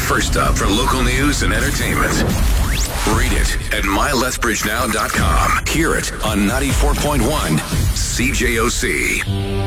first up for local news and entertainment. Read it at mylethbridgenow.com. Hear it on 94.1 CJOC.